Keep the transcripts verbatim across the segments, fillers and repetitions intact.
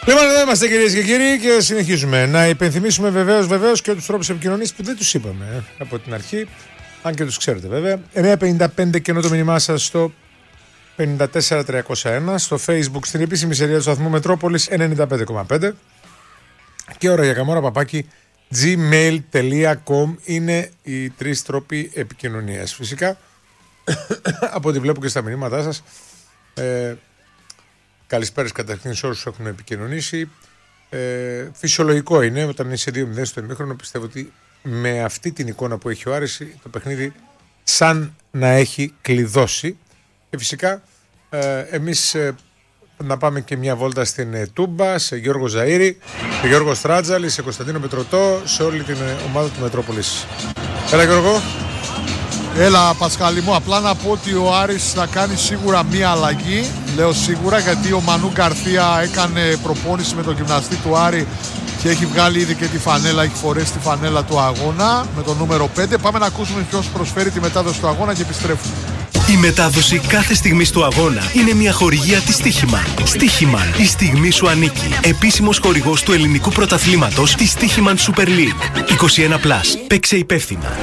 Λοιπόν, εδώ είμαστε κυρίες και κύριοι και συνεχίζουμε. Να υπενθυμίσουμε βεβαίως, βεβαίως και τους τρόπους επικοινωνίας που δεν τους είπαμε ε, από την αρχή, αν και τους ξέρετε βέβαια. εννιά πενήντα πέντε και ενώ το μήνυμά σας στο πενήντα τέσσερα τριακόσια ένα, στο Facebook, στην επίσημη σελίδα του σταθμού Μετρόπολης ενενήντα πέντε κόμμα πέντε και ώρα για καμόρα παπάκι gmail τελεία com είναι οι τρεις τρόποι επικοινωνίας. Φυσικά, από ό,τι βλέπω και στα μηνύματά σας, ε, καλησπέρας καταρχήν σε όσους έχουν επικοινωνήσει. Ε, φυσιολογικό είναι όταν είσαι δύο μηδέν στο ημίχρονο. Πιστεύω ότι με αυτή την εικόνα που έχει ο Άρης το παιχνίδι σαν να έχει κλειδώσει. Και φυσικά ε, εμείς ε, να πάμε και μια βόλτα στην ε, Τούμπα, σε Γιώργο Ζαΐρη, σε Γιώργο Στράτζαλη, σε Κωνσταντίνο Πετρωτό, σε όλη την ε, ομάδα του Μετρόπολης. Έλα Γιώργο. Έλα Πασχαλή μου, απλά να πω ότι ο Άρης θα κάνει σίγουρα μία αλλαγή. Λέω σίγουρα γιατί ο Μανού Γκαρθία έκανε προπόνηση με τον γυμναστή του Άρη και έχει βγάλει ήδη και τη φανέλα, έχει φορέσει τη φανέλα του αγώνα με το νούμερο πέντε. Πάμε να ακούσουμε ποιος προσφέρει τη μετάδοση του αγώνα και επιστρέφουμε. Η μετάδοση κάθε στιγμής του αγώνα είναι μια χορηγία της Στίχημαν. Στίχημαν, η στιγμή σου ανήκει. Επίσημος χορηγός του ελληνικού πρωταθλήματος της Στίχημαν Super League. είκοσι ένα συν. Παίξε υπεύθυνα.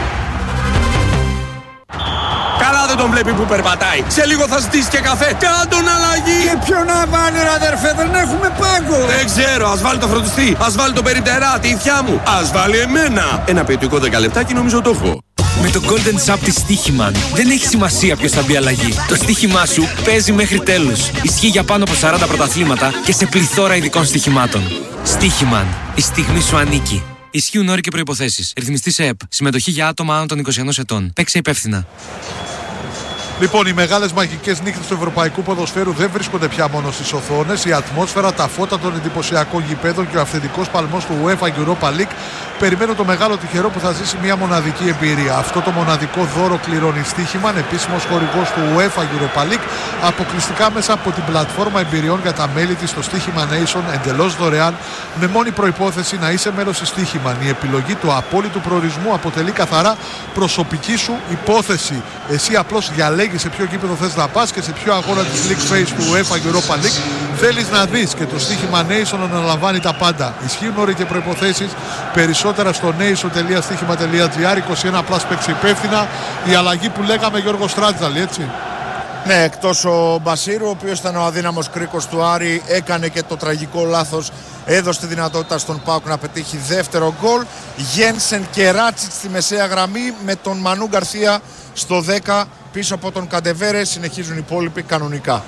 Καλά δεν τον βλέπει που περπατάει. Σε λίγο θα ζητήσει και καφέ. Κάντον αλλαγή. Και ποιο να βάλει ρε αδερφέ, δεν έχουμε πάγκο. Δεν ξέρω, ας βάλει το φροντιστή. Ας βάλει το περιπτερά, τη ηθιά μου. Ας βάλει εμένα. Ένα ποιοτικό δέκα λεπτάκι νομίζω το έχω. Με το Golden Shop της Στίχημαν δεν έχει σημασία ποιος θα μπει αλλαγή. Το στοίχημά σου παίζει μέχρι τέλους. Ισχύει για πάνω από σαράντα πρωταθλήματα και σε πληθώρα ειδικών στοιχημάτων. Στίχημαν. Η στιγμή σου ανήκει. Ισχύουν όροι και προϋποθέσεις. Ρυθμιστής ΕΕΠ. Συμμετοχή για άτομα άνω των είκοσι ενός ετών. Παίξε υπεύθυνα. Λοιπόν, οι μεγάλες μαγικές νύχτες του ευρωπαϊκού ποδοσφαίρου δεν βρίσκονται πια μόνο στις οθόνες. Η ατμόσφαιρα, τα φώτα των εντυπωσιακών γηπέδων και ο αυθεντικός παλμός του UEFA Europa League περιμένουν το μεγάλο τυχερό που θα ζήσει μια μοναδική εμπειρία. Αυτό το μοναδικό δώρο κληρώνει Στίχημαν, επίσημος χορηγός του UEFA Europa League, αποκλειστικά μέσα από την πλατφόρμα εμπειριών για τα μέλη της στο Στίχημαν Nation, εντελώς δωρεάν, με μόνη προϋπόθεση να είσαι μέλος της Στίχημαν. Η επιλογή του απόλυτου προορισμού αποτελεί καθαρά προσωπική σου υπόθεση. Εσύ απλώς διαλέγεις σε ποιο γήπεδο θες να πας και σε ποιο αγώνα της League Phase του UEFA Europa League θέλεις να δεις, και το Στίχημα Nation αναλαμβάνει τα πάντα. Ισχύουν όροι και προϋποθέσεις. Περισσότερα στο nation τελεία στίχημα τελεία gr. είκοσι ένα συν. Παίξει υπεύθυνα. Η αλλαγή που λέγαμε Γιώργο Στράτζαλη, έτσι. Ναι, εκτός ο Μπασίρου, ο οποίος ήταν ο αδύναμος κρίκος του Άρη, έκανε και το τραγικό λάθος, έδωσε τη δυνατότητα στον ΠΑΟΚ να πετύχει δεύτερο γκολ. Γένσεν και Ράτσιτ στη μεσαία γραμμή, με τον Μανού Γκαρθία στο δέκα πίσω από τον Καντεβέρε. Συνεχίζουν οι υπόλοιποι κανονικά.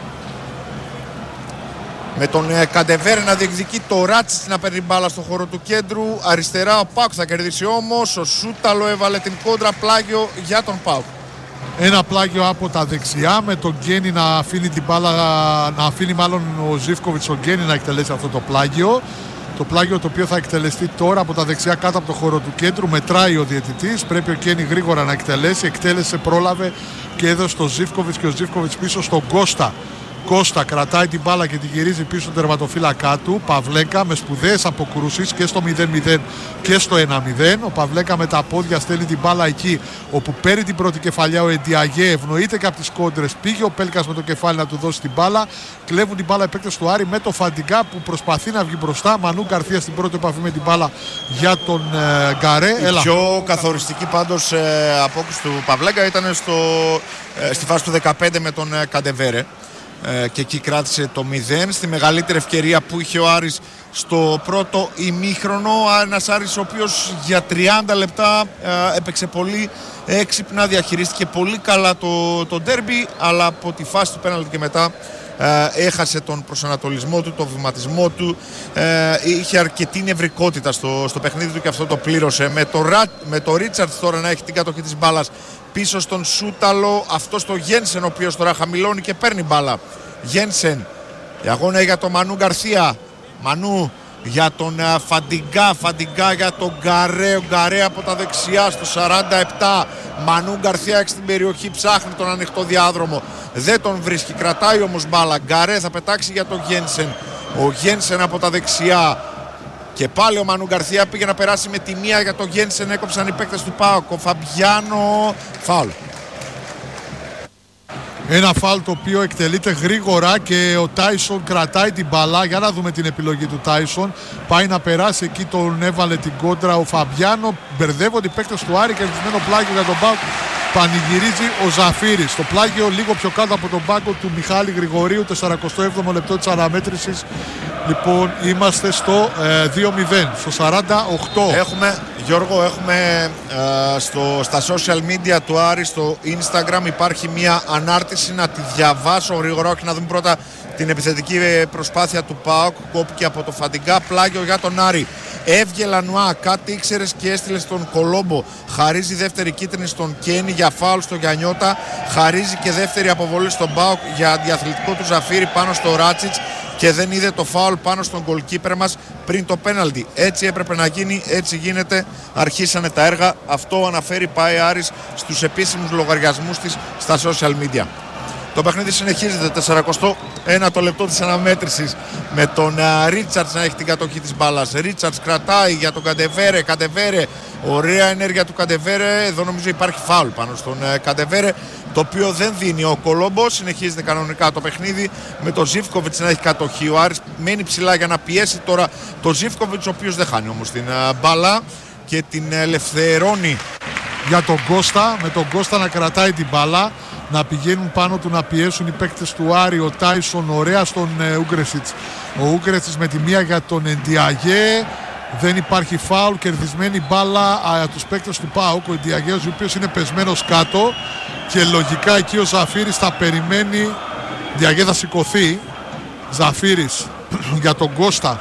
Με τον ε, Καντεβέρε να διεκδικεί, το Ράτσιτ να παίρνει μπάλα στο χώρο του κέντρου. Αριστερά ο ΠΑΟΚ θα κερδίσει όμως. Ο Σούταλο έβαλε την κόντρα, πλάγιο για τον ΠΑΟΚ. Ένα πλάγιο από τα δεξιά με τον Γκένι να αφήνει την μπάλα, να αφήνει μάλλον ο Ζίβκοβιτς ο Γκένι να εκτελέσει αυτό το πλάγιο. Το πλάγιο το οποίο θα εκτελεστεί τώρα από τα δεξιά κάτω από το χώρο του κέντρου. Μετράει ο διαιτητής, πρέπει ο Γκένι γρήγορα να εκτελέσει. Εκτέλεσε, πρόλαβε και έδωσε στο Ζίβκοβιτς, και ο Ζίβκοβιτς πίσω στον Κώστα. Κώστα κρατάει την μπάλα και τη γυρίζει πίσω στον τερματοφύλακά του. Παυλέκα με σπουδαίες αποκρούσεις και στο μηδέν μηδέν και στο ένα μηδέν. Ο Παυλέκα με τα πόδια στέλνει την μπάλα εκεί όπου παίρνει την πρώτη κεφαλιά ο Εντιαγέ. Ευνοείται και από τις κόντρες. Πήγε ο Πέλκας με το κεφάλι να του δώσει την μπάλα. Κλέβουν την μπάλα οι παίκτες του Άρη με το Φαντιγκά που προσπαθεί να βγει μπροστά. Μανού Γκαρθία στην πρώτη επαφή με την μπάλα για τον ε, Γκαρέ. Η Έλα. πιο καθοριστική πάντως ε, απόκριση του Παυλέκα ήταν στο, ε, στη φάση του δεκαπέντε με τον ε, Καντεβέρε. Ε, και εκεί κράτησε το μηδέν. Στη μεγαλύτερη ευκαιρία που είχε ο Άρης στο πρώτο ημίχρονο, ένας Άρης ο οποίος για τριάντα λεπτά ε, έπαιξε πολύ έξυπνα, διαχειρίστηκε πολύ καλά το, το ντέρμπι, αλλά από τη φάση του πέναλτι και μετά ε, έχασε τον προσανατολισμό του, τον βηματισμό του, ε, είχε αρκετή νευρικότητα στο, στο παιχνίδι του και αυτό το πλήρωσε. Με το, με το Ρίτσαρτς τώρα να έχει την κατοχή της μπάλας πίσω στον Σούταλο, αυτό στο Γένσεν ο οποίος τώρα χαμηλώνει και παίρνει μπάλα. Γένσεν, η αγώνα για τον Μανού Γκαρθία. Μανού για τον uh, Φαντιγκά, Φαντιγκά για τον Γκαρέ, ο Γκαρέ από τα δεξιά στο σαράντα επτά. Μανού Γκαρθία έχει στην περιοχή, ψάχνει τον ανοιχτό διάδρομο, δεν τον βρίσκει, κρατάει όμως μπάλα. Γκαρέ θα πετάξει για τον Γένσεν, ο Γένσεν από τα δεξιά. Και πάλι ο Μανού Γκαρθία πήγε να περάσει με τη μία για τον Γένσεν, έκοψαν οι παίκτες του ΠΑΟΚ. Ο Φαμπιάνο, φάουλ. Ένα φάουλ το οποίο εκτελείται γρήγορα και ο Τάισον κρατάει την μπάλα. Για να δούμε την επιλογή του Τάισον. Πάει να περάσει, εκεί τον έβαλε την κόντρα ο Φαμπιάνο. Μπερδεύονται οι παίκτες του Άρη, κερδισμένο πλάγιο για τον ΠΑΟΚ. Πανηγυρίζει ο Ζαφύρης. Το πλάγιο λίγο πιο κάτω από τον πάγκο του Μιχάλη Γρηγορίου, σαράντα έβδομο λεπτό της αναμέτρησης. Λοιπόν, είμαστε στο ε, δύο μηδέν, στο σαράντα οκτώ. Έχουμε, Γιώργο, έχουμε ε, στο, στα social media του Άρη, στο Instagram υπάρχει μια ανάρτηση, να τη διαβάσω γρήγορα, όχι να δούμε πρώτα την επιθετική προσπάθεια του ΠΑΟΚ. Κόπηκε από το Φαντιγκά, πλάγιο για τον Άρη. Έβγε Λανουά, κάτι ήξερες και έστειλε στον Κολόμπο. Χαρίζει δεύτερη κίτρινη στον Κένι για φάουλ στο Γιαννιώτα. Χαρίζει και δεύτερη αποβολή στον ΠΑΟΚ για αντιαθλητικό του Ζαφύρι πάνω στο Ράτσιτς. Και δεν είδε το φάουλ πάνω στον γκολκίπερ μας πριν το πέναλτι. Έτσι έπρεπε να γίνει, έτσι γίνεται. Αρχίσανε τα έργα. Αυτό αναφέρει πάει Άρης στους επίσημους λογαριασμούς της στα social media. Το παιχνίδι συνεχίζεται, σαράντα ένα το λεπτό της αναμέτρησης, με τον Ρίτσαρτς να έχει την κατοχή της μπάλας. Ρίτσαρτς κρατάει για τον Καντεβέρε. Καντεβέρε, ωραία ενέργεια του Καντεβέρε. Εδώ νομίζω υπάρχει φάουλ πάνω στον Καντεβέρε, το οποίο δεν δίνει ο Κολόμπο. Συνεχίζεται κανονικά το παιχνίδι με τον Ζίβκοβιτς να έχει κατοχή. Ο Άρης μένει ψηλά για να πιέσει τώρα τον Ζίβκοβιτς, ο οποίος δεν χάνει όμως την μπάλα και την ελευθερώνει για τον Κώστα, με τον Κώστα να κρατάει την μπάλα, να πηγαίνουν πάνω του να πιέσουν οι παίκτες του Άρη. Ο Τάισον ωραία στον ε, Ούγκρεσιτς. Ο Ούγκρεσιτς με τη μία για τον Εντιαγέ. Δεν υπάρχει φάουλ, κερδισμένη μπάλα για τους παίκτες του ΠΑΟΚ. Ο Εντιαγέος, ο οποίος είναι πεσμένος κάτω και λογικά εκεί ο Ζαφύρης θα περιμένει. Εντιαγέ θα σηκωθεί. Ζαφύρης για τον Κώστα.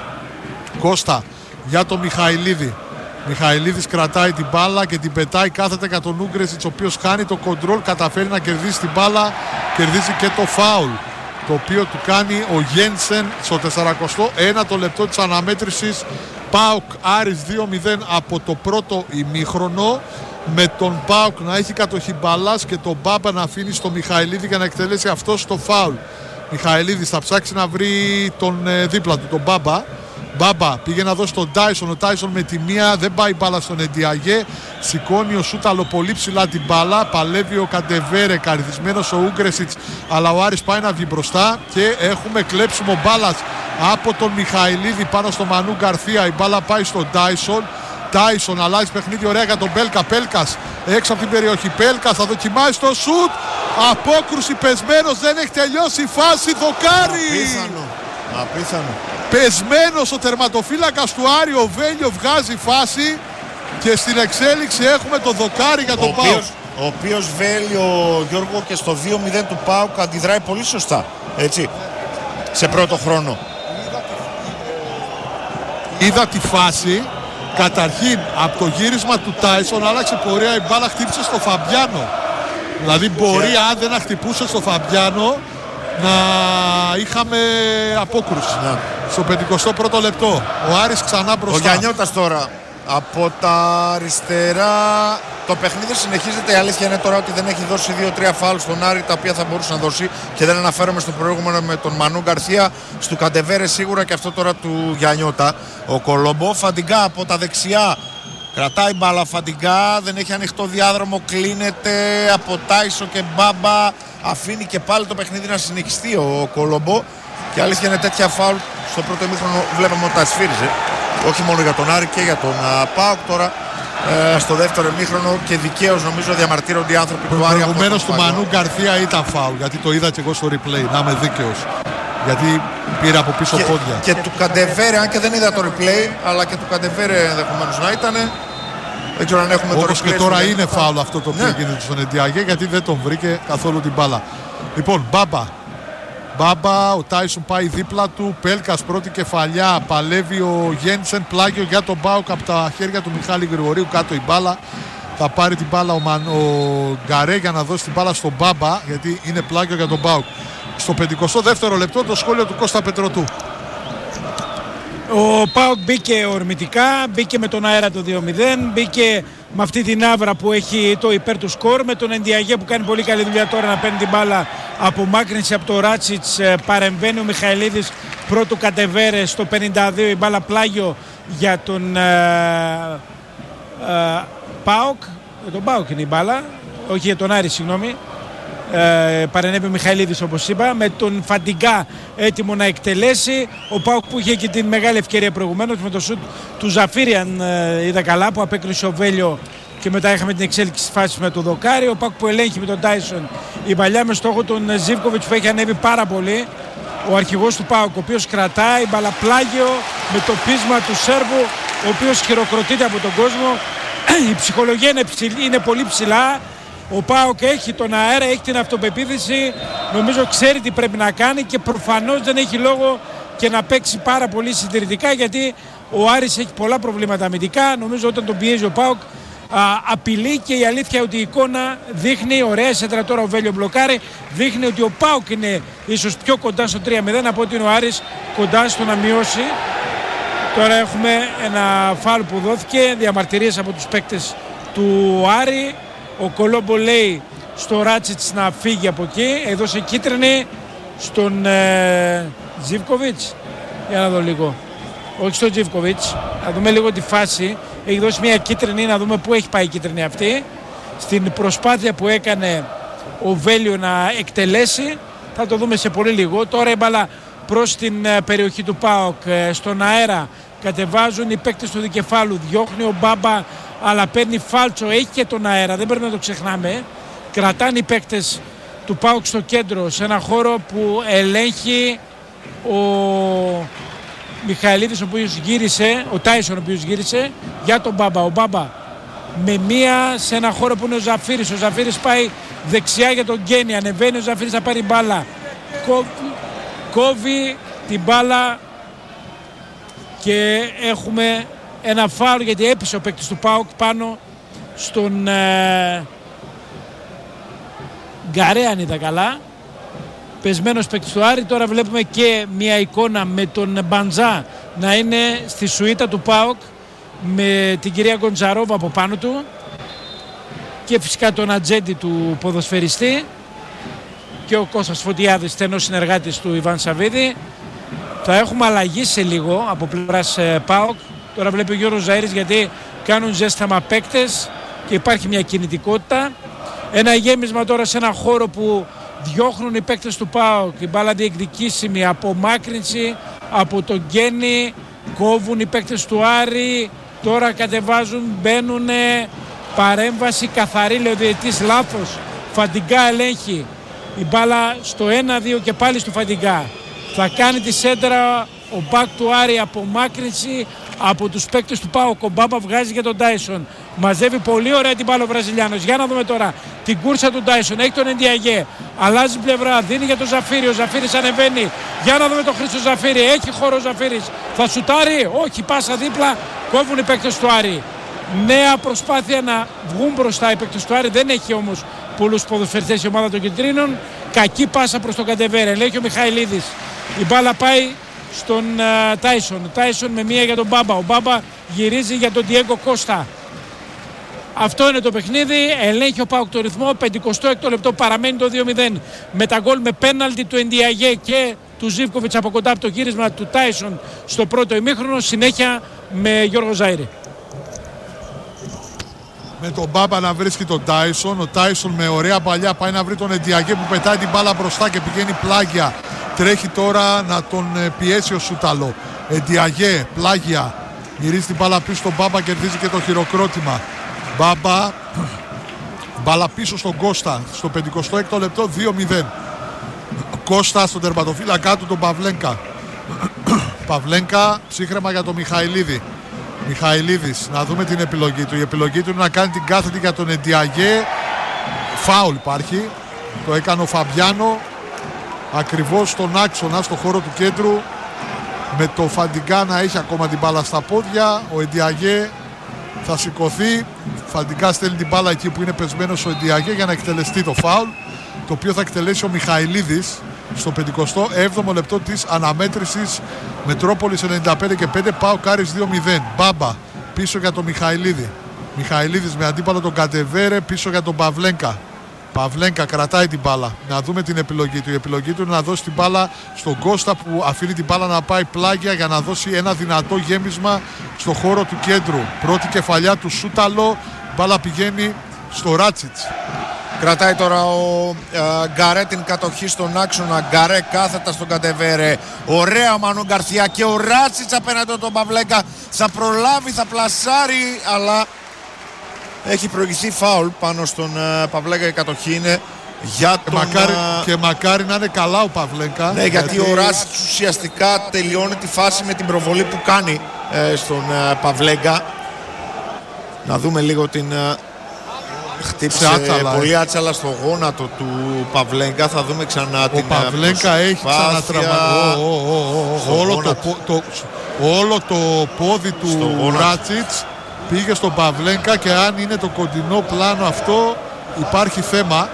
Κώστα για τον Μιχαηλίδη. Μιχαηλίδης κρατάει την μπάλα και την πετάει, κάθεται για τον Ούγκρεσιτς, ο οποίος χάνει το κοντρόλ, καταφέρει να κερδίσει την μπάλα, κερδίζει και το φάουλ, το οποίο του κάνει ο Γένσεν στο σαράντα ένα το λεπτό της αναμέτρησης. ΠΑΟΚ Άρης δύο μηδέν από το πρώτο ημίχρονο, με τον ΠΑΟΚ να έχει κατοχή μπάλας και τον Μπάμπα να αφήνει στο Μιχαηλίδη για να εκτελέσει αυτός το φάουλ. Μιχαηλίδης θα ψάξει να βρει τον ε, δίπλα του, τον Μπάμπα. Μπάμπα πήγε να δώσει τον Τάισον. Ο Τάισον με τη μία δεν πάει μπάλα στον Εντιαγέ. Σηκώνει ο Σούταλο πολύ ψηλά την μπάλα. Παλεύει ο Καντεβέρε, καρδισμένος ο Ούγκρεσιτς. Αλλά ο Άρης πάει να βγει μπροστά και έχουμε κλέψιμο μπάλας από τον Μιχαηλίδη πάνω στο Μανού Γκαρθία. Η μπάλα πάει στον Τάισον. Τάισον αλλάζει παιχνίδι ωραία για τον Πέλκα. Πέλκας έξω από την περιοχή. Πέλκας θα δοκιμάσει το σουτ. Απόκρουση, πεσμένος, δεν έχει τελειώσει η φάση. Δοκάρι! Απίθανο. Απίθανο. Πεσμένος ο τερματοφύλακας του Άρη, ο Βέλιο βγάζει φάση και στην εξέλιξη έχουμε το δοκάρι για τον ΠΑΟΚ. Ο οποίος Βέλιο, Γιώργο, και στο δύο μηδέν του ΠΑΟΚ αντιδράει πολύ σωστά, έτσι, σε πρώτο χρόνο. Είδα τη φάση, καταρχήν από το γύρισμα του Τάισον άλλαξε πορεία, η μπάλα χτύπησε στο Φαμπιάνο. Δηλαδή μπορεί και... αν δεν χτυπούσε στο Φαμπιάνο να είχαμε απόκρουση. Ναι. Στο πενηκοστό πρώτο λεπτό ο Άρης ξανά μπροστά. Ο Γιαννιώτας τώρα από τα αριστερά. Το παιχνίδι συνεχίζεται. Η αλήθεια είναι τώρα ότι δεν έχει δώσει δύο τρία φάουλ στον Άρη, τα οποία θα μπορούσε να δώσει, και δεν αναφέρομαι στο προηγούμενο με τον Μανού Γκαρθία, στο Καντεβέρε σίγουρα, και αυτό τώρα του Γιαννιώτα. Ο Κολόμπο. Φαντιγκά από τα δεξιά. Κρατάει μπάλα Φαντιγκά, δεν έχει ανοιχτό διάδρομο, κλείνεται από Τάισο και Μπάμπα. Αφήνει και πάλι το παιχνίδι να συνεχιστεί ο Κολόμπο. Και αλήθεια είναι, τέτοια φάουλ στο πρώτο ημίχρονο βλέπαμε ότι τα σφύριζε. Όχι μόνο για τον Άρη και για τον ΠΑΟΚ. Τώρα ε, στο δεύτερο ημίχρονο, και δικαίως νομίζω διαμαρτύρονται οι άνθρωποι του Άρη. Προηγουμένως του Μανού Γκαρθία ήταν φάουλ, γιατί το είδα και εγώ στο replay. Να είμαι δίκαιος. Γιατί πήρε από πίσω και, πόδια. Και του Καντεβέρε, αν και δεν είδα το replay, αλλά και του Καντεβέρε ενδεχομένως να ήταν. Δεν ξέρω αν έχουμε το replay. Όπως και τώρα είναι φάουλ αυτό το οποίο ναι. γίνεται στον Εντιαγέ, γιατί δεν τον βρήκε καθόλου την μπάλα. Λοιπόν, Μπάμπα. Μπάμπα, ο Τάισον πάει δίπλα του. Πέλκας πρώτη κεφαλιά. Παλεύει ο Γένσεν. Πλάγιο για τον ΠΑΟΚ από τα χέρια του Μιχάλη Γρηγορίου. Κάτω η μπάλα. Θα πάρει την μπάλα ο, Μαν, ο Γκαρέ για να δώσει την μπάλα στον Μπάμπα, γιατί είναι πλάγιο για τον ΠΑΟΚ. Στο πενηκοστό δεύτερο λεπτό το σχόλιο του Κώστα Πετρωτού. Ο ΠΑΟΚ μπήκε ορμητικά, μπήκε με τον αέρα το δύο μηδέν, μπήκε με αυτή την άβρα που έχει το υπέρ του σκορ, με τον Εντιαγέ που κάνει πολύ καλή δουλειά τώρα να παίρνει την μπάλα από μάκρυνση από το Ράτσιτς. Παρεμβαίνει ο Μιχαηλίδης, πρώτου Κατεβέρε στο πενήντα δύο, η μπάλα πλάγιο για τον ε, ε, ΠΑΟΚ. Για τον ΠΑΟΚ είναι η μπάλα, όχι για τον Άρη, συγγνώμη. ε, παρενέβη ο Μιχαηλίδης, όπως είπα, με τον Φαντιγκά έτοιμο να εκτελέσει. Ο ΠΑΟΚ που είχε και την μεγάλη ευκαιρία προηγουμένως με το σουτ του Ζαφύρη, αν ε, είδα καλά, που απέκρισε ο Βέλιο και μετά είχαμε την εξέλιξη της φάσης με τον Δοκάρη. Ο ΠΑΟΚ που ελέγχει με τον Τάισον η παλιά με στόχο τον Ζίβκοβιτς που έχει ανέβει πάρα πολύ. Ο αρχηγός του ΠΑΟΚ, ο οποίος κρατάει μπαλαπλάγιο με το πείσμα του Σέρβου, ο οποίος χειροκροτείται από τον κόσμο. Η ψυχολογία είναι, ψηλ, είναι πολύ ψηλά. Ο ΠΑΟΚ έχει τον αέρα, έχει την αυτοπεποίθηση. Νομίζω ξέρει τι πρέπει να κάνει και προφανώς δεν έχει λόγο και να παίξει πάρα πολύ συντηρητικά, γιατί ο Άρης έχει πολλά προβλήματα αμυντικά. Νομίζω όταν τον πιέζει ο ΠΑΟΚ Α, απειλεί, και η αλήθεια ότι η εικόνα δείχνει, ωραία σέντρα τώρα ο Βέλιο μπλοκάρει, δείχνει ότι ο ΠΑΟΚ είναι ίσως πιο κοντά στο τρία μηδέν από ότι είναι ο Άρης κοντά στο να μειώσει. Τώρα έχουμε ένα φάουλ που δόθηκε, διαμαρτυρίες από τους παίκτες του Άρη. Ο Κολόμπο λέει στο Ράτσιτς να φύγει από εκεί, έδωσε κίτρινη στον ε, Ζίβκοβιτς, για να δω λίγο, όχι στον Ζίβκοβιτς, να δούμε λίγο τη φάση. Έχει δώσει μια κίτρινη, να δούμε πού έχει πάει η κίτρινη αυτή. Στην προσπάθεια που έκανε ο Βέλιο να εκτελέσει, θα το δούμε σε πολύ λίγο. Τώρα η μπάλα προς την περιοχή του ΠΑΟΚ, στον αέρα κατεβάζουν οι παίκτες του δικεφάλου, διώχνει ο Μπάμπα αλλά παίρνει φάλτσο, έχει και τον αέρα, δεν πρέπει να το ξεχνάμε. Κρατάνε οι παίκτες του ΠΑΟΚ στο κέντρο, σε ένα χώρο που ελέγχει ο Μιχαηλίδης, ο οποίος γύρισε, ο Τάισον ο οποίος γύρισε για τον Μπάμπα. Ο Μπάμπα με μία σε ένα χώρο που είναι ο Ζαφύρης. Ο Ζαφύρης πάει δεξιά για τον Γκένι, ανεβαίνει ο Ζαφύρης, θα πάρει μπάλα. Κόβει, κόβει την μπάλα και έχουμε ένα φάουλ, γιατί έπεισε ο παίκτης του ΠΑΟΚ πάνω στον ε, Γκαρέ, αν είδα καλά. Πεσμένος παίκτης του Άρη. Τώρα βλέπουμε και μια εικόνα με τον Μπαντζά να είναι στη σουίτα του ΠΑΟΚ με την κυρία Γκοντζαρόβα από πάνω του και φυσικά τον ατζέντη του ποδοσφαιριστή και ο Κώστας Φωτιάδης, στενός συνεργάτης του Ιβάν Σαββίδη. Θα έχουμε αλλαγή σε λίγο από πλευράς ΠΑΟΚ. Τώρα βλέπει ο Γιώργος Ζαΐρης, γιατί κάνουν ζέσταμα παίκτες και υπάρχει μια κινητικότητα. Ένα γέμισμα τώρα σε ένα χώρο που διώχνουν οι παίκτες του ΠΑΟΚ. Η μπάλα διεκδικήσιμη, απομάκρυνση από τον Γκένι. Κόβουν οι παίκτες του Άρη. Τώρα κατεβάζουν, μπαίνουν. Παρέμβαση καθαρή, λέει ο διαιτητής, λάθος. Φαντιγκά ελέγχει. Η μπάλα στο ένα δύο και πάλι στο Φαντιγκά. Θα κάνει τη σέντρα ο μπακ του Άρη, απομάκρυνση από τους παίκτες του ΠΑΟΚ. Ο Μπάμπα βγάζει για τον Τάισον. Μαζεύει πολύ ωραία την μπάλα ο Βραζιλιάνος. Για να δούμε τώρα την κούρσα του Τάισον. Έχει τον Εντιαγέ. Αλλάζει πλευρά. Δίνει για τον Ζαφύρη. Ο Ζαφύρης ανεβαίνει. Για να δούμε τον Χρήστο Ζαφύρη. Έχει χώρο ο Ζαφύρης. Θα σουτάρει. Όχι. Πάσα δίπλα. Κόβουν οι παίκτες του Άρη. Νέα προσπάθεια να βγουν μπροστά οι παίκτες του Άρη. Δεν έχει όμως πολλούς ποδοσφαιριστές η ομάδα των κεντρίνων. Κακή πάσα προς τον Καντεβέρε. Ελέγχει ο Μιχαηλίδης. Η μπάλα πάει στον uh, Τάισον. Ο Τάισον με μία για τον Μπάμπα. Ο Μπάμπα γυρίζει για τον Ντιέγκο Κώστα. Αυτό είναι το παιχνίδι. Ελέγχει ο ΠΑΟΚ το ρυθμό. πενηκοστό έκτο λεπτό, παραμένει το δύο μηδέν. Με τα γκολ με πέναλτι του Εντιαγέ και του Ζίβκοβιτς από κοντά από το γύρισμα του Τάισον στο πρώτο ημίχρονο. Συνέχεια με Γιώργο Ζαΐρη. Με τον Μπάμπα να βρίσκει τον Τάισον. Ο Τάισον με ωραία παλιά πάει να βρει τον Εντιαγέ που πετάει την μπάλα μπροστά και πηγαίνει πλάγια. Τρέχει τώρα να τον πιέσει ο Σούταλο. Εντιαγέ, πλάγια. Γυρίζει την μπάλα πίσω στον Μπάμπα, κερδίζει και το χειροκρότημα. Μπάμπα, μπάλα πίσω στον Κώστα. Στο πενηκοστό έκτο λεπτό, δύο μηδέν. Κώστα στον τερματοφύλακά του, τον Παυλένκα. Παυλένκα, ψύχρεμα για τον Μιχαηλίδη. Μιχαηλίδης, να δούμε την επιλογή του. Η επιλογή του είναι να κάνει την κάθετη για τον Εντιαγέ. Φάουλ υπάρχει. Το έκανε ο Φαμπιάνο. Ακριβώς στον άξονα, στο χώρο του κέντρου, με το Φαντιγκά να έχει ακόμα την μπάλα στα πόδια. Ο Εντιαγέ θα σηκωθεί. Φαντιγκά στέλνει την μπάλα εκεί που είναι πεσμένος ο Εντιαγέ για να εκτελεστεί το φάουλ, το οποίο θα εκτελέσει ο Μιχαηλίδης στο πενηκοστό έβδομο λεπτό της αναμέτρησης. Μετρόπολης ενενήντα πέντε και πέντε, ΠΑΟΚ Άρης δύο μηδέν. Μπάμπα πίσω για τον Μιχαηλίδη. Μιχαηλίδης με αντίπαλο τον Κατεβέρε, πίσω για τον Παυλένκα. Παυλένκα κρατάει την μπάλα. Να δούμε την επιλογή του. Η επιλογή του είναι να δώσει την μπάλα στον Κώστα, που αφήνει την μπάλα να πάει πλάγια για να δώσει ένα δυνατό γέμισμα στο χώρο του κέντρου. Πρώτη κεφαλιά του Σούταλο. Μπάλα πηγαίνει στο Ράτσιτς. Κρατάει τώρα ο ε, Γκαρέ την κατοχή στον άξονα. Γκαρέ κάθετα στον Καντεβέρε. Ωραία ο Μανού Γκαρθία και ο Ράτσιτς απέναντι από τον Παβλέγκα. Θα προλάβει, θα πλασάρει, αλλά έχει προηγηθεί φάουλ πάνω στον ε, Παβλέγκα. Η κατοχή είναι για τον... Και μακάρι, ε, και μακάρι να είναι καλά ο Παβλέγκα. Ναι, γιατί, γιατί ο Ράτσιτς ουσιαστικά τελειώνει τη φάση με την προβολή που κάνει ε, στον ε, Παβλέγκα. Να δούμε λίγο την... Ε, χτύπησε άτσαλα, πολύ ε. άτσαλα στο γόνατο του Παβλέγκα. Θα δούμε ξανά ο την Παβλέγκα έχει ξανατραυματίσει. Όλο, το, το, όλο το πόδι του Ράτσιτς πήγε στον Παβλέγκα και αν είναι το κοντινό πλάνο αυτό υπάρχει θέμα.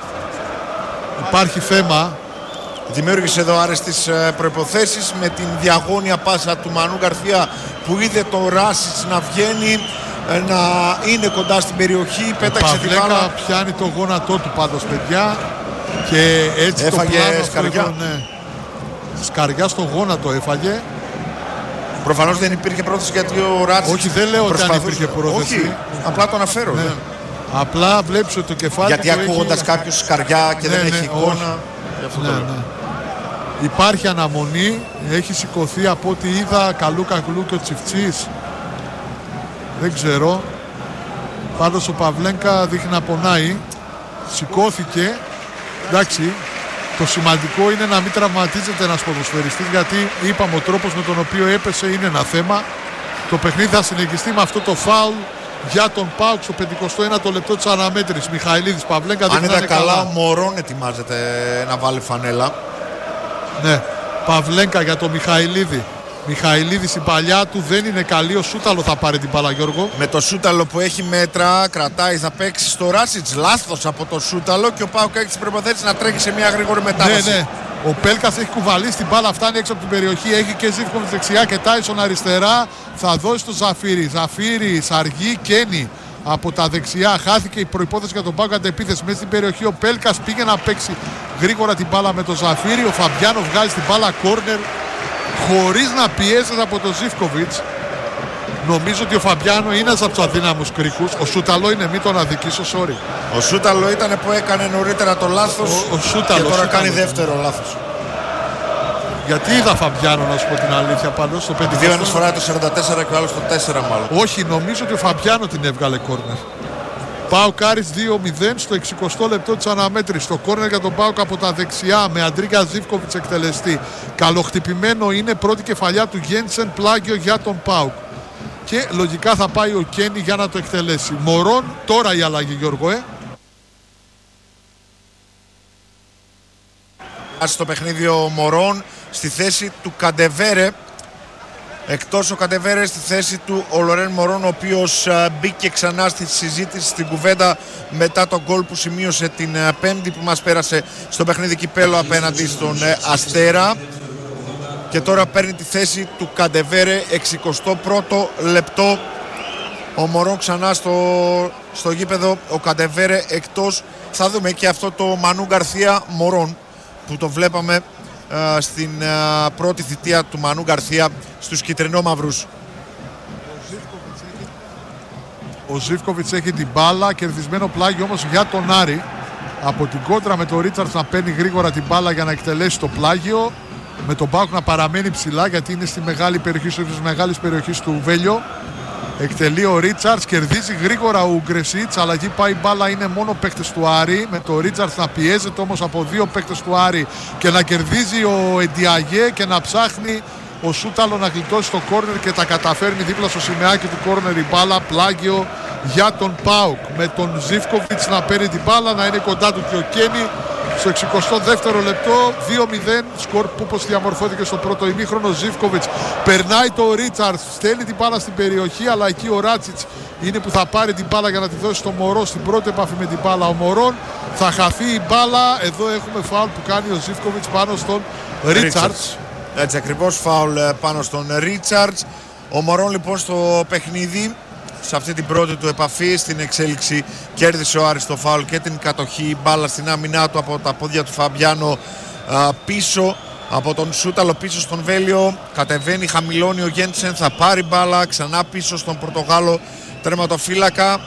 Υπάρχει θέμα. Δημιούργησε εδώ άρεστες προϋποθέσεις με την διαγώνια πάσα του Μανού Γκαρθία που είδε το Ράτσιτς να βγαίνει, να είναι κοντά στην περιοχή. Πέταξε την μπάλα. Πιάνει το γόνατό του πάντως, παιδιά, και έτσι έφαγε το πλάνο σκαριά. Αυτό, ναι. Σκαριά στο γόνατο έφαγε. Προφανώς δεν υπήρχε πρόθεση γιατί ο Ράτσιτς... Όχι, δεν λέω ότι αν υπήρχε πρόθεση. Όχι, απλά το αναφέρω. Ναι. Ναι. Απλά βλέπεις ότι το κεφάλι γιατί ακούγοντας έχει... κάποιος σκαριά και ναι, δεν ναι, έχει εικόνα. Ναι, ναι. Υπάρχει αναμονή, έχει σηκωθεί από ό,τι είδα καλού κακλού και ο Τσιφτσής. Δεν ξέρω. Πάντως ο Παβλέγκα δείχνει να πονάει. Σηκώθηκε. Εντάξει. Το σημαντικό είναι να μην τραυματίζεται ένας ποδοσφαιριστής, γιατί είπαμε ο τρόπος με τον οποίο έπεσε είναι ένα θέμα. Το παιχνίδι θα συνεχιστεί με αυτό το φάουλ για τον ΠΑΟΚ στο πενηκοστό ένατο λεπτό της αναμέτρησης. Μιχαηλίδης, Παβλέγκα. Αν ήταν καλά, ο Μωρόν ετοιμάζεται να βάλει φανέλα. Ναι. Παβλέγκα για τον Μιχαηλίδη. Μιχαηλίδης η παλιά του δεν είναι καλή. Ο Σούταλο θα πάρει την μπάλα, Γιώργο. Με το Σούταλο που έχει μέτρα, κρατάει, θα παίξει στο Ράτσιτς. Λάθος από το Σούταλο και ο ΠΑΟΚ έχει τις προϋποθέσεις να τρέχει σε μια γρήγορη μετάβαση. Ναι, ναι. Ο Πέλκας έχει κουβαλήσει την μπάλα, φτάνει έξω από την περιοχή. Έχει και Ζίβκοβιτς δεξιά και Τάισον αριστερά. Θα δώσει το Ζαφύρι. Ζαφύρι, Σαργή, Κένι από τα δεξιά. Χάθηκε η προϋπόθεση για τον ΠΑΟΚ αντεπίθεση μέσα στην περιοχή. Ο Πέλκας πήγε να παίξει γρήγορα την μπάλα με το Ζαφύρι. Ο Φαμπιάνο βγάζει την μπάλα κόρνερ χωρίς να πιέζεται από τον Ζίβκοβιτς. Νομίζω ότι ο Φαμπιάνο είναι ένας από τους αδύναμους κρίκους. Ο Σούταλο είναι, μην τον αδικήσω, sorry. Ο Σούταλο ήταν που έκανε νωρίτερα το λάθος ο, ο Σούταλο, και τώρα Σούταλο. κάνει δεύτερο λάθος. Γιατί είδα Φαμπιάνο, να σου πω την αλήθεια, πάνω στο πέντε. Δύο ένας φορά το σαράντα τέσσερα και ο άλλος το τέσσερα μάλλον. Όχι, νομίζω ότι ο Φαμπιάνο την έβγαλε κόρνερ. ΠΑΟΚ Άρης δύο μηδέν στο εξηκοστό λεπτό της αναμέτρησης. Το κόρνερ για τον ΠΑΟΚ από τα δεξιά με Αντρίγκα Ζίβκοβιτς εκτελεστή. Καλοχτυπημένο είναι, πρώτη κεφαλιά του Γένσεν, πλάγιο για τον ΠΑΟΚ. Και λογικά θα πάει ο Κένι για να το εκτελέσει. Μωρόν, τώρα η αλλαγή, Γιώργο, ε. Στο παιχνίδι ο Μωρόν στη θέση του Καντεβέρε. Εκτός ο Καντεβέρε στη θέση του ο Λορέν Μωρόν, ο οποίος α, μπήκε ξανά στη συζήτηση, στην κουβέντα μετά τον γκολ που σημείωσε την α, Πέμπτη που μας πέρασε στο παιχνίδι κυπέλλου απέναντι στον ε, Αστέρα. Και τώρα παίρνει τη θέση του Καντεβέρε, εξηκοστό πρώτο λεπτό. Ο Μωρόν ξανά στο, στο γήπεδο, ο Καντεβέρε εκτός. Θα δούμε και αυτό το Μανού Γκαρθία Μωρόν που το βλέπαμε α, στην α, πρώτη θητεία του Μανού Γκαρθία στους κυτρινόμαυρους. Ο Ζίβκοβιτς έχει την μπάλα, κερδισμένο πλάγιο όμως για τον Άρη. Από την κόντρα με τον Ρίτσαρτς να παίρνει γρήγορα την μπάλα για να εκτελέσει το πλάγιο. Με τον ΠΑΟΚ να παραμένει ψηλά γιατί είναι στη μεγάλη περιοχή, στις μεγάλες περιοχές του Βέλιο. Εκτελεί ο Ρίτσαρτς, κερδίζει γρήγορα ο Ουγκρεσίτς. Αλλαγή πάει μπάλα, είναι μόνο παίκτες του Άρη. Με το Ρίτσαρτς να πιέζεται όμως από δύο παίκτες του Άρη και να κερδίζει ο Εντιαγέ και να ψάχνει ο Σούταλο να γλιτώσει το κόρνερ και τα καταφέρνει δίπλα στο σημαίακι του κόρνερ η μπάλα. Πλάγιο για τον ΠΑΟΚ. Με τον Ζίβκοβιτς να παίρνει την μπάλα, να είναι κοντά του και ο Κένι. Στο εξηκοστό δεύτερο λεπτό, δύο μηδέν, σκορ που όπως διαμορφώθηκε στο πρώτο ημίχρονο. Ζίβκοβιτς περνάει το Ρίτσαρτς, στέλνει την μπάλα στην περιοχή, αλλά εκεί ο Ράτσιτς είναι που θα πάρει την μπάλα για να τη δώσει στο Μωρό στην πρώτη επαφή με την μπάλα. Ο Μωρόν θα χαθεί η μπάλα. Εδώ έχουμε φάουλ που κάνει ο Ζίβκοβιτς πάνω στον Ρίτσαρτς. Έτσι ακριβώς, φάουλ πάνω στον Ρίτσαρτς. Ο Μωρόν λοιπόν στο παιχνίδι, σε αυτή την πρώτη του επαφή, στην εξέλιξη κέρδισε ο Άρης το φάουλ και την κατοχή, μπάλα στην άμυνά του από τα πόδια του Φαμπιάνο α, πίσω από τον Σούταλο, πίσω στον Βέλιο, κατεβαίνει, χαμηλώνει ο Γέντσεν, θα πάρει μπάλα ξανά πίσω στον Πορτογάλο τερματοφύλακα,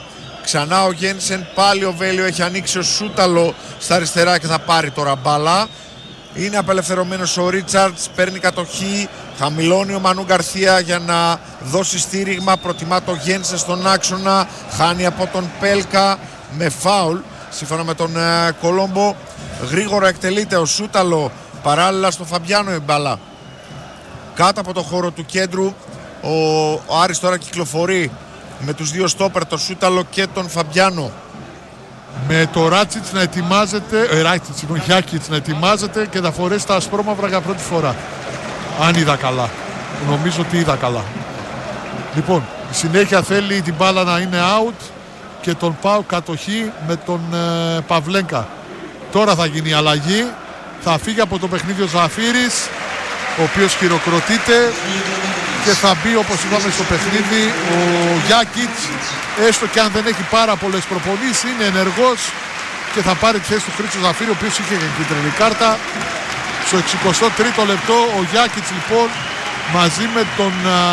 Ξανά ο Γένσεν, πάλι ο Βέλιο, έχει ανοίξει ο Σούταλο στα αριστερά και θα πάρει τώρα μπάλα. Είναι απελευθερωμένος ο Ρίτσαρτς, παίρνει κατοχή, χαμηλώνει ο Μανού Γκαρθία για να δώσει στήριγμα, προτιμά το Γένσεν στον άξονα, χάνει από τον Πέλκα με φάουλ σύμφωνα με τον ε, Κολόμπο. Γρήγορα εκτελείται ο Σούταλο, παράλληλα στο Φαμπιάνο η μπάλα κάτω από το χώρο του κέντρου. Ο, ο Άρης τώρα κυκλοφορεί με τους δύο στόπερ, τον Σούταλο και τον Φαμπιάνο. Με το Ράτσιτς να ετοιμάζεται, ε, Ράτσιτς, συγγνώμη, Γιάκιτς να ετοιμάζεται και να φορέσει τα ασπρόμαυρα για πρώτη φορά. Αν είδα καλά. Νομίζω ότι είδα καλά. Λοιπόν, η συνέχεια θέλει την μπάλα να είναι out και τον πάω κατοχή με τον ε, Παυλέγκα. Τώρα θα γίνει η αλλαγή. Θα φύγει από το παιχνίδι ο Ζαφύρης, ο οποίος χειροκροτείται, και θα μπει, όπως είπαμε, στο παιχνίδι ο Γιάκιτς, έστω και αν δεν έχει πάρα πολλές προπονήσεις, είναι ενεργός και θα πάρει τη θέση του Χρήστο Ζαφύρη, ο οποίος είχε και κίτρινη κάρτα. Στο εξηκοστό τρίτο λεπτό ο Γιάκιτς λοιπόν μαζί με τον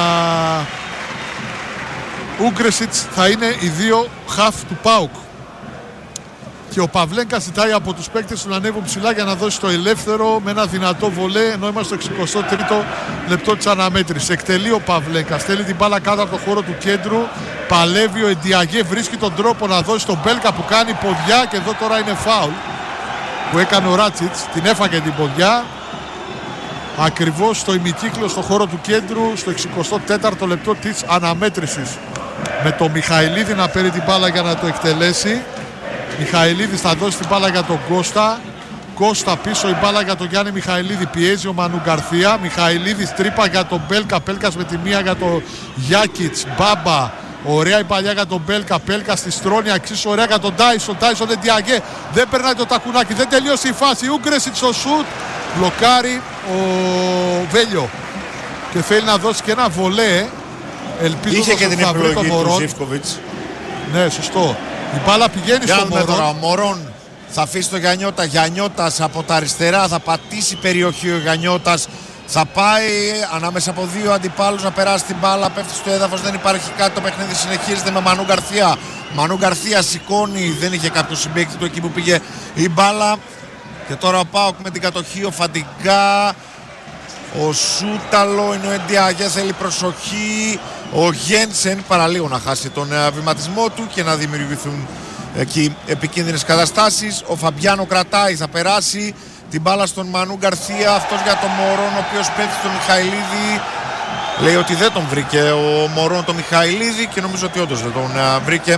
Ούγκρεσιτς θα είναι οι δύο χαφ του ΠΑΟΚ. Και ο Παυλέγκα ζητάει από τους παίκτες του να ανέβουν ψηλά για να δώσει το ελεύθερο με ένα δυνατό βολέ, ενώ είμαστε στο εξηκοστό τρίτο λεπτό της αναμέτρησης. Εκτελεί ο Παυλέγκα, στέλνει την μπάλα κάτω από το χώρο του κέντρου. Παλεύει ο Εντιαγέ, βρίσκει τον τρόπο να δώσει τον Μπέλκα που κάνει ποδιά, και εδώ τώρα είναι φάουλ που έκανε ο Ράτσιτς. Την έφαγε την ποδιά ακριβώς στο ημικύκλο στο χώρο του κέντρου, στο εξηκοστό τέταρτο λεπτό της αναμέτρησης. Με το Μιχαηλίδη να παίρνει την μπάλα για να το εκτελέσει. Μιχαηλίδης θα δώσει την μπάλα για τον Κώστα. Κώστα πίσω, η μπάλα για τον Γιάννη Μιχαηλίδη. Πιέζει ο Μανου Γκαρθία. Μιχαηλίδης τρύπα για τον Μπέλκα. Πέλκας με τη μία για τον Γιάκιτς. Μπάμπα. Ωραία η παλιά για τον Μπέλκα. Πέλκα στη στρώνη. Αξίσου ωραία για τον Τάισον. Τάισον δεν διαγέ. Δεν περνάει το τακουνάκι. Δεν τελείωσε η φάση. Ούγκρεσιτς στο σουτ. Μπλοκάρει ο Βέλιο. Και θέλει να δώσει και ένα βολέ. Ελπίζω είχε και την επιλογή του Ζίβκοβιτς. Ναι, σωστό. Η μπάλα πηγαίνει στο Μωρόν. Τώρα, ο Μωρόν θα αφήσει το Γιαννιώτα. Γιαννιώτας από τα αριστερά, θα πατήσει περιοχή ο Γιαννιώτας. Θα πάει ανάμεσα από δύο αντιπάλους να περάσει την μπάλα. Πέφτει στο έδαφος, δεν υπάρχει κάτι. Το παιχνίδι συνεχίζεται με Μανού Γκαρθία. Μανού Γκαρθία σηκώνει, δεν είχε κάποιο συμπαίκτη του εκεί που πήγε η μπάλα. Και τώρα ο ΠΑΟΚ με την κατοχή, ο Φαντιγκά. Ο Σούταλο, είναι ο Εντιαγέ, θέλει προσοχή. Ο Γένσεν παραλίγο να χάσει τον βηματισμό του και να δημιουργηθούν εκεί επικίνδυνες καταστάσεις. Ο Φαμπιάνο κρατάει, θα περάσει την μπάλα στον Μανού Γκαρθία. Αυτός για τον Μωρόν, ο οποίος πέφτει στον Μιχαηλίδη. Λέει ότι δεν τον βρήκε ο Μωρόν τον Μιχαηλίδη, και νομίζω ότι όντως δεν τον βρήκε.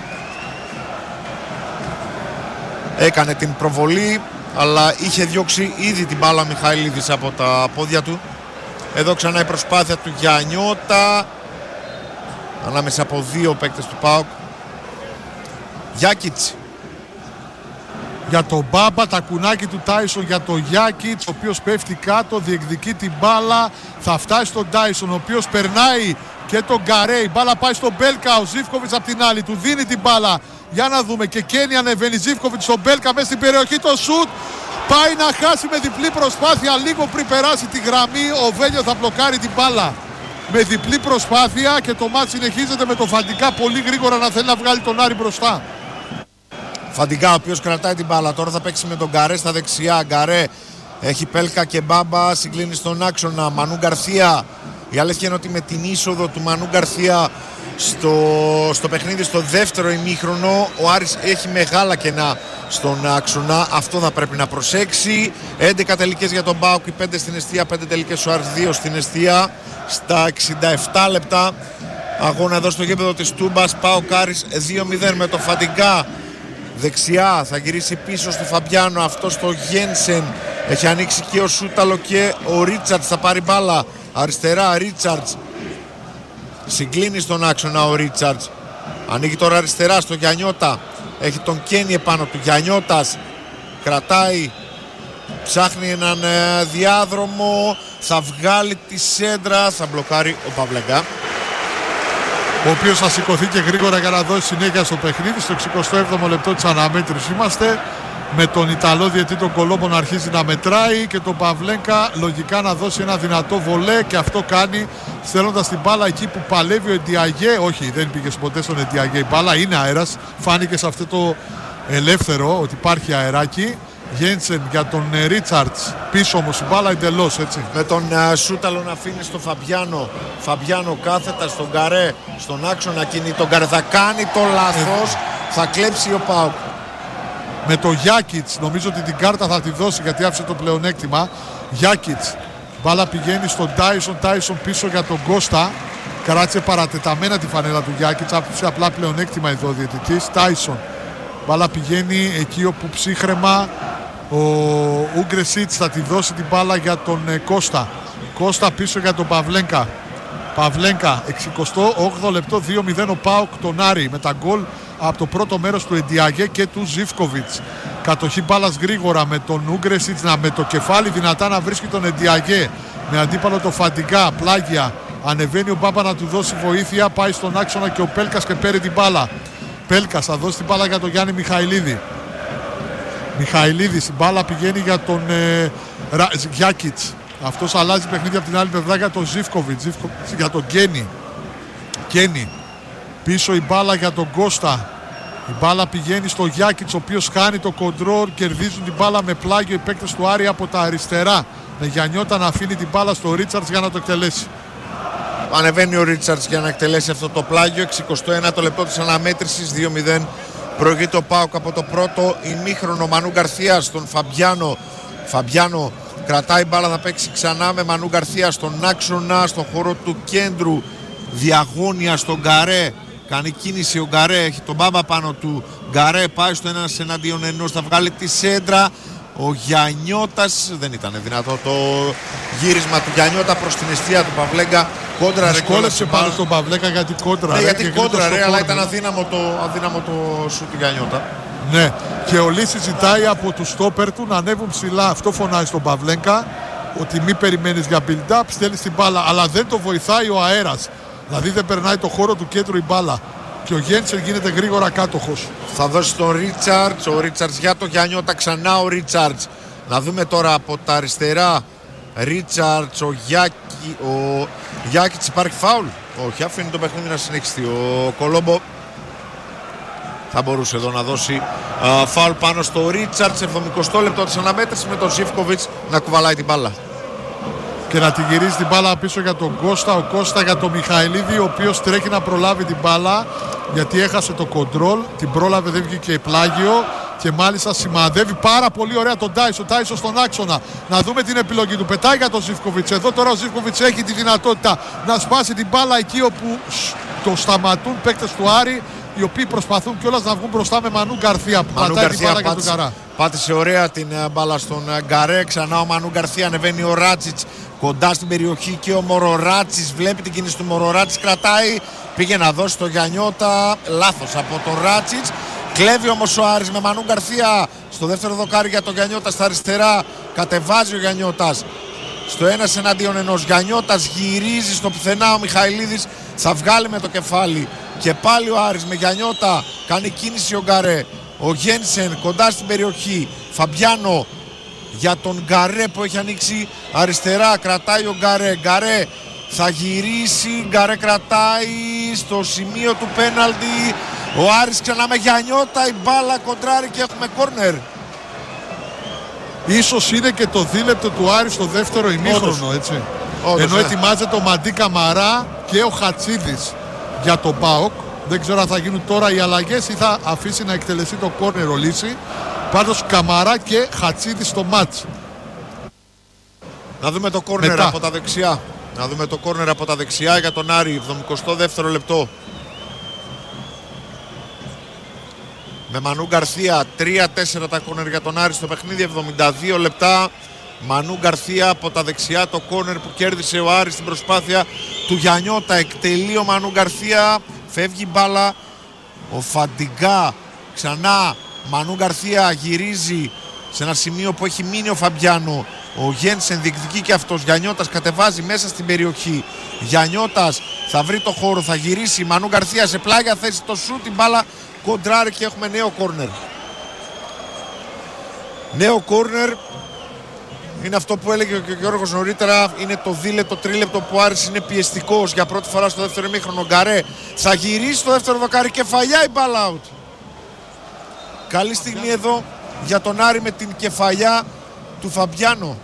Έκανε την προβολή, αλλά είχε διώξει ήδη την μπάλα Μιχαηλίδης από τα πόδια του. Εδώ ξανά η προσπάθεια του Γιαννιώτα ανάμεσα από δύο παίκτες του ΠΑΟΚ. Γιάκιτς. Για τον Μπάμπα, τα κουνάκι του Τάισον για τον Γιάκιτς, ο οποίος πέφτει κάτω, διεκδικεί την μπάλα. Θα φτάσει στον Τάισον, ο οποίος περνάει και τον Γκαρέ. Η μπάλα πάει στον Μπέλκα, ο Ζίβκοβιτς απ' την άλλη του δίνει την μπάλα. Για να δούμε, και Κένι ανεβαίνει. Ζίβκοβιτς στον Μπέλκα μέσα στην περιοχή, το σουτ. Πάει να χάσει με διπλή προσπάθεια. Λίγο πριν περάσει τη γραμμή, ο Βέλιο θα μπλοκάρει την μπάλα με διπλή προσπάθεια, και το μάτς συνεχίζεται με το Φαντικά πολύ γρήγορα να θέλει να βγάλει τον Άρη μπροστά. Φαντικά, ο οποίος κρατάει την μπάλα. Τώρα θα παίξει με τον Γκαρέ στα δεξιά. Γκαρέ έχει Πέλκα και Μπάμπα, συγκλίνει στον άξονα. Μανού Γκαρθία. Η αλήθεια είναι ότι με την είσοδο του Μανού Γκαρθία στο, στο παιχνίδι στο δεύτερο ημίχρονο, ο Άρης έχει μεγάλα κενά στον άξονα. Αυτό θα πρέπει να προσέξει. έντεκα τελικές για τον ΠΑΟΚ, πέντε στην εστία, πέντε τελικές ο Άρης, δύο στην εστία. Στα εξήντα επτά λεπτά αγώνα εδώ στο γήπεδο της Τούμπας. ΠΑΟΚ Άρης δύο μηδέν με το Φαντιγκά. Δεξιά θα γυρίσει πίσω στο Φαμπιάνο, αυτό στο Γένσεν. Έχει ανοίξει και ο Σούταλο και ο Ρίτσαρτς θα πάρει μπάλα. Αριστερά Ρίτσαρτς. Συγκλίνει στον άξονα ο Ρίτσαρτς. Ανοίγει τώρα αριστερά στο Γιαννιώτα. Έχει τον Κένι επάνω του. Γιαννιώτας κρατάει. Ψάχνει έναν ε, διάδρομο. Θα βγάλει τη σέντρα. Θα μπλοκάρει ο Παυλέγκα, ο οποίος θα σηκωθεί και γρήγορα για να δώσει συνέχεια στο παιχνίδι. Στο εξηκοστό έβδομο λεπτό της αναμέτρησης είμαστε. με τον Ιταλό διαιτητή τον Κολόμπο να αρχίζει να μετράει και τον Παυλένκα λογικά να δώσει ένα δυνατό βολέ, και αυτό κάνει στέλνοντας την μπάλα εκεί που παλεύει ο Εντιαγέ. Όχι, δεν πήγε ποτέ στον Εντιαγέ η μπάλα, είναι αέρας, φάνηκε σε αυτό το ελεύθερο ότι υπάρχει αεράκι. Γένσεν για τον Ρίτσαρτς, πίσω όμως η μπάλα εντελώς, έτσι. Με τον uh, Σούταλο να αφήνει στο Φαμπιάνο. Φαμπιάνο κάθετα στον Γκαρέ, στον άξονα κινεί. Τον Γκαρέ θα κάνει το λάθος, ε... θα κλέψει ο ΠΑΟΚ. Με το Γιάκιτς νομίζω ότι την κάρτα θα τη δώσει γιατί άφησε το πλεονέκτημα. Γιάκιτς, μπάλα πηγαίνει στον Τάισον, Τάισον πίσω για τον Κώστα. Κράτησε παρατεταμένα τη φανέλα του Γιάκιτς, άφησε απλά πλεονέκτημα εδώ ο διαιτητής. Τάισον, μπάλα πηγαίνει εκεί όπου ψύχρεμα ο Ούγκρεσίτς θα τη δώσει την μπάλα για τον ε, Κώστα. Κώστα πίσω για τον Παυλένκα. Παυλένκα, εξηκοστό όγδοο λεπτό, δύο μηδέν ο ΠΑΟΚ τον Άρη με τα γκολ από το πρώτο μέρος του Εντιαγέ και του Ζίβκοβιτς. Κατοχή μπάλας γρήγορα με τον Ούγκρεσιτς να με το κεφάλι δυνατά να βρίσκει τον Εντιαγέ. Με αντίπαλο το Φαντιγκά, πλάγια. Ανεβαίνει ο Μπάμπα να του δώσει βοήθεια. Πάει στον άξονα και ο Πέλκας και παίρνει την μπάλα. Πέλκας θα δώσει την μπάλα για τον Γιάννη Μιχαηλίδη. Μιχαηλίδης, η μπάλα πηγαίνει για τον ε, Ρα, Γιάκιτς. Αυτός αλλάζει παιχνίδι από την άλλη πλευρά για τον Ζίβκοβιτς, για τον Γκένι. Γκένι. Πίσω η μπάλα για τον Κώστα. Η μπάλα πηγαίνει στο Γιάκιτς, ο οποίος χάνει το κοντρόλ. Κερδίζουν την μπάλα με πλάγιο οι παίκτες του Άρη από τα αριστερά. Με Γιαννιώτα να αφήνει την μπάλα στο Ρίτσαρτς για να το εκτελέσει. Ανεβαίνει ο Ρίτσαρτς για να εκτελέσει αυτό το πλάγιο. εξηκοστό ένατο λεπτό της αναμέτρησης, δύο μηδέν. Προηγείται ο ΠΑΟΚ από το πρώτο ημίχρονο. Μανού Γκαρθία στον Φαμπιάνο. Φαμπιάνο κρατάει μπάλα, θα παίξει ξανά με Μανού Γκαρθία στον άξονα, στον χώρο του κέντρου. Διαγώνια στον Γκαρέ. Κάνει κίνηση ο Γκαρέ, έχει τον Μπάμπα πάνω του. Γκαρέ πάει στο ένας εναντίον ενός, θα βγάλει τη σέντρα. Ο Γιαννιώτας, δεν ήταν δυνατό το γύρισμα του Γιαννιώτα προς την αιστεία του Παυλέγκα. Κόντρα ρε, κόλλεψε πάνω στον Παυλέγκα γιατί κόντρα. Ναι, ρε, γιατί κόντρα ρε, αλλά ήταν ναι. αδύναμο το, αδύναμο το σου του Γιαννιώτα. Ναι, και ο Λύσης ζητάει από τους στόπερ του να ανέβουν ψηλά. Αυτό φωνάζει στον Παυλέγκα, ότι μη περιμένεις για build-up, στέλνεις την μπάλα. Αλλά δεν το βοηθάει ο αέρας. Δηλαδή δεν περνάει το χώρο του κέντρου η μπάλα. Και ο Γέντσεν γίνεται γρήγορα κάτοχος. Θα δώσει τον Ρίτσαρτς, ο Ρίτσαρτς για το Γιαννιώτα, ξανά ο Ρίτσαρτς. Να δούμε τώρα από τα αριστερά. Ρίτσαρτς, ο Γιάκη, ο Γιάκητς, υπάρχει φάουλ? Όχι, αφήνει το παιχνίδι να συνεχιστεί. Ο Κολόμπο θα μπορούσε εδώ να δώσει α, φάουλ πάνω στο Ρίτσαρτς. εβδομηκοστό λεπτό της αναμέτρησης με τον Ζίβκοβιτς να κουβαλάει την μπάλα. Και να τη γυρίζει την μπάλα πίσω για τον Κώστα. Ο Κώστα για τον Μιχαηλίδη, ο οποίος τρέχει να προλάβει την μπάλα γιατί έχασε το κοντρόλ. Την πρόλαβε, δεν βγήκε πλάγιο. Και μάλιστα σημαδεύει πάρα πολύ ωραία τον Τάισο. Ο Τάισο στον άξονα. Να δούμε την επιλογή του. Πετάει για τον Ζίβκοβιτς. Εδώ τώρα ο Ζίβκοβιτς έχει τη δυνατότητα να σπάσει την μπάλα εκεί όπου το σταματούν παίκτες του Άρη, οι οποίοι προσπαθούν κιόλας να βγουν μπροστά με Μανού Γκαρθία που Μανού πατάει την μπάλα για πάτησε, τον Καρά. Πάτησε ωραία την μπάλα στον Γκαρέ. Ξανά ο Μανού Γκαρθία, ανεβαίνει ο Ράτσιτς κοντά στην περιοχή και ο Μοροράτσης βλέπει την κίνηση του Μοροράτσης, κρατάει, πήγε να δώσει το Γιαννιώτα, λάθος από τον Ράτσιτς. Κλέβει όμως ο Άρης με Μανού Γκαρθία στο δεύτερο δοκάρι για τον Γιαννιώτα στα αριστερά. Κατεβάζει ο Γιαννιώτας στο ένας εναντίον ενός. Γιαννιώτας γυρίζει στο πουθενά, ο Μιχαηλίδης θα βγάλει με το κεφάλι. Και πάλι ο Άρης με Γιαννιώτα, κάνει κίνηση ο Γκαρέ. Ο Γένσεν κοντά στην περιοχή. Φαμπιάνο για τον Γκαρέ που έχει ανοίξει αριστερά. Κρατάει ο Γκαρέ. Γκαρέ θα γυρίσει. Γκαρέ κρατάει στο σημείο του πέναλτι. Ο Άρης ξανά με Γιαννιώτα. Η μπάλα κοντράρει και έχουμε κόρνερ. Ίσως είναι και το δίλεπτο του Άρη στο δεύτερο ημίχρονο, έτσι. Όντως, Ενώ ναι. ετοιμάζεται ο Μαντί Καμαρά και ο Χατσίδης για τον ΠΑΟΚ. Δεν ξέρω αν θα γίνουν τώρα οι αλλαγές ή θα αφήσει να εκτελεστεί το κόρνερ ο Λύση. Πάντως Καμαρά και Χατσίδης στο μάτς. Να δούμε το κόρνερ Μετά. από τα δεξιά. Να δούμε το κόρνερ από τα δεξιά για τον Άρη. εβδομηκοστό δεύτερο λεπτό. Με Μανού Γκαρθία, τρία τέσσερα τα κόρνερ για τον Άρη στο παιχνίδι, εβδομήντα δύο λεπτά. Μανού Γκαρθία από τα δεξιά, το κόρνερ που κέρδισε ο Άρης στην προσπάθεια του Γιαννιώτα. Εκτελεί ο Μανού Γκαρθία, φεύγει η μπάλα. Ο Φαντιγκά ξανά, Μανού Γκαρθία γυρίζει σε ένα σημείο που έχει μείνει ο Φαμπιάνο. Ο Γένσεν διεκδικεί και αυτός. Γιαννιώτας κατεβάζει μέσα στην περιοχή. Γιαννιώτας θα βρει το χώρο, θα γυρίσει. Μανού Γκαρθία σε πλάγια θέση το σουτ, την μπάλα κοντράρει και έχουμε νέο κόρνερ. Νέο κόρνερ. Είναι αυτό που έλεγε και ο Γιώργος νωρίτερα. Είναι το δίλεπτο, τρίλεπτο που ο Άρης είναι πιεστικός για πρώτη φορά στο δεύτερο ημίχρονο. Γκαρέ θα γυρίσει το δεύτερο δοκάρι. Κεφαλιά η μπάλα out. Καλή στιγμή εδώ για τον Άρη με την κεφαλιά του Φαμπιάνο.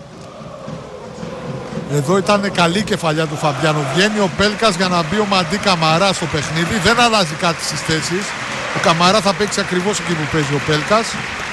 Εδώ ήταν καλή η κεφαλιά του Φαμπιάνο. Βγαίνει ο Πέλκας για να μπει ο Μαντί Καμαρά στο παιχνίδι. Δεν αλλάζει κάτι στις θέσεις. Ο Καμαρά θα παίξει ακριβώς εκεί που παίζει ο Πέλκας.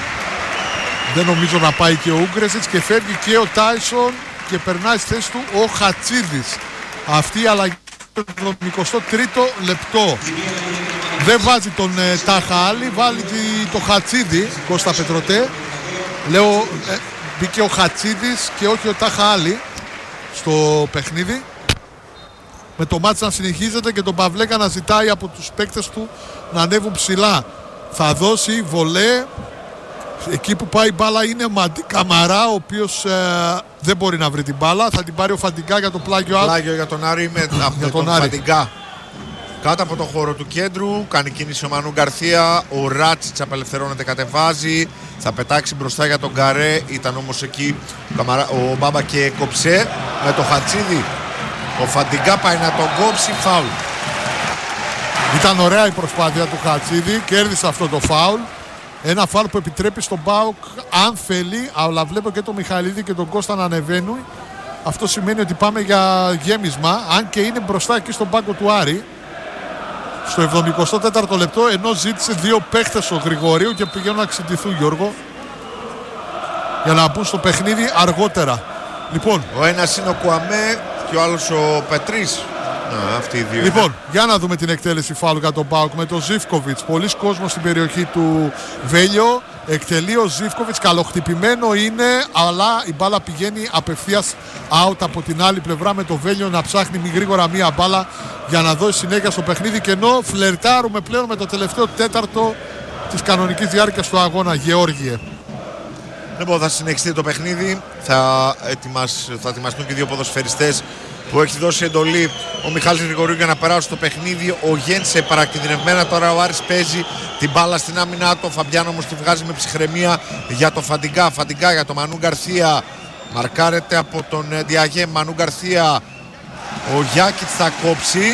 Δεν νομίζω να πάει και ο Ούγκρεσιτς και φεύγει και ο Τάισον και περνάει στη θέση του ο Χατσίδης. Αυτή η αλλαγή το εικοστό τρίτο λεπτό. Δεν βάζει τον ε, Τάχα Άλλη, βάλει το Χατσίδη, Κώστα Πετρωτέ. Λέω ε, μπήκε ο Χατσίδης και όχι ο Τάχα Άλλη στο παιχνίδι. Με το μάτς να συνεχίζεται και τον Παυλέκα να ζητάει από τους παίκτες του να ανέβουν ψηλά. Θα δώσει βολέ. Εκεί που πάει η μπάλα είναι Μαντί Καμαρά, ο οποίος ε, δεν μπορεί να βρει την μπάλα. Θα την πάρει ο Φαντιγκά για το πλάγιο. Πλάγιο για τον Άρη με για τον, τον Φαντιγκά. Κάτω από το χώρο του κέντρου, κάνει κίνηση ο Μανού Γκαρθία. Ο Ράτσιτς απελευθερώνεται, κατεβάζει. Θα πετάξει μπροστά για τον Γκαρέ. Ήταν όμως εκεί ο Μπάμπα και κοψέ με το Χατσίδη. Ο Φαντιγκά πάει να τον κόψει, φάουλ. Ήταν ωραία η προσπάθεια του Χατσίδη, κέρδισε αυτό το φάουλ. Ένα φάουλ που επιτρέπει στον ΠΑΟΚ, αν θέλει, αλλά βλέπω και τον Μιχαηλίδη και τον Κώστα να ανεβαίνουν. Αυτό σημαίνει ότι πάμε για γέμισμα, αν και είναι μπροστά εκεί στον πάγκο του Άρη. Στο εβδομηκοστό τέταρτο λεπτό, ενώ ζήτησε δύο παίχτες ο Γρηγορίου και πηγαίνουν να ξυντηθούν, Γιώργο, για να μπουν στο παιχνίδι αργότερα. Λοιπόν, ο ένας είναι ο Κουαμέ και ο άλλος ο Πετρής. Να, αυτοί οι δύο. Λοιπόν, είναι. Για να δούμε την εκτέλεση φάουλ για τον ΠΑΟΚ με τον Ζίβκοβιτς. Πολλοί κόσμος στην περιοχή του Βέλιο. Εκτελεί ο Ζίβκοβιτς, καλοχτυπημένο είναι, αλλά η μπάλα πηγαίνει απευθείας out από την άλλη πλευρά με το Βέλιο να ψάχνει μη γρήγορα μία μπάλα για να δώσει συνέχεια στο παιχνίδι. Και ενώ φλερτάρουμε πλέον με το τελευταίο τέταρτο της κανονικής διάρκειας του αγώνα, Γεώργιε. Λοιπόν, θα συνεχιστεί το παιχνίδι. Θα, ετοιμασ... θα ετοιμαστούν και δύο ποδοσφαιριστές που έχει δώσει εντολή ο Μιχάλης Γρηγορίου για να περάσει το παιχνίδι. Ο Γένσε παρακινδυνευμένα, τώρα ο Άρης παίζει την μπάλα στην άμυνά του. Ο Φαμπιάνο όμως τη βγάζει με ψυχραιμία για το Φαντιγκά. Φαντιγκά για τον Μανού Γκαρθία. Μαρκάρεται από τον Διαγέ. Μανού Γκαρθία. Ο Γιάκητς θα κόψει.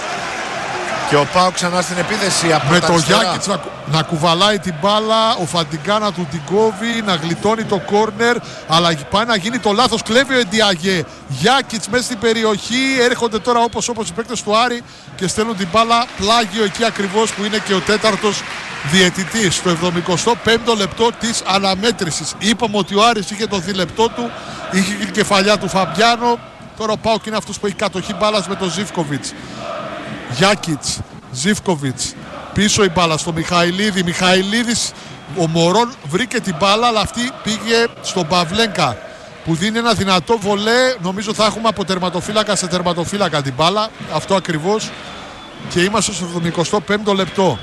Και ο Πάο ξανά στην επίθεση από με τα το αριστερά. Γιάκητς να, να κουβαλάει την μπάλα, ο Φαντιγκά να του την κόβει, να γλιτώνει το κόρνερ, αλλά πάει να γίνει το λάθος, κλέβει ο Εντιαγέ. Γιάκητς μέσα στην περιοχή, έρχονται τώρα όπως όπως οι παίκτες του Άρη και στέλνουν την μπάλα πλάγιο εκεί ακριβώς που είναι και ο τέταρτος διαιτητής. Στο εβδομηκοστό πέμπτο λεπτό της αναμέτρησης. Είπαμε ότι ο Άρης είχε το δίλεπτό του, είχε την κεφαλιά του Φαμπιάνο. Τώρα ο Πάοκ είναι αυτός που έχει κατοχή μπάλας με τον Ζίβκοβιτς. Γιάκητς, Ζίβκοβιτς, πίσω η μπάλα στο Μιχαηλίδη. Μιχαηλίδης, ο Μωρόν βρήκε την μπάλα, αλλά αυτή πήγε στον Παυλέγκα που δίνει ένα δυνατό βολέ. Νομίζω θα έχουμε από τερματοφύλακα σε τερματοφύλακα την μπάλα. Αυτό ακριβώς. Και είμαστε στο εβδομηκοστό πέμπτο λεπτό.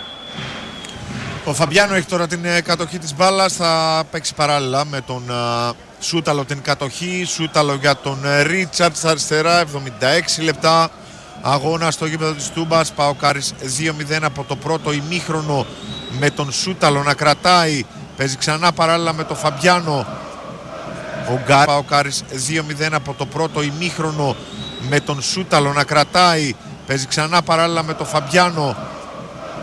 Ο Φαμπιάνο έχει τώρα την κατοχή της μπάλας. Θα παίξει παράλληλα με τον uh, Σούταλο την κατοχή. Σούταλο για τον Ρίτσαρτς αριστερά. εβδομήντα έξι λεπτά αγώνα στο γήπεδο της Τούμπας. ΠΑΟΚ Άρης δύο μηδέν από το πρώτο ημίχρονο με τον Σούταλο να κρατάει. Παίζει ξανά παράλληλα με τον Φαμπιάνο. Ο Γκάρ. ΠΑΟΚ Άρης δύο μηδέν από το πρώτο ημίχρονο με τον Σούταλο να κρατάει. Παίζει ξανά παράλληλα με τον Φαμπιάνο.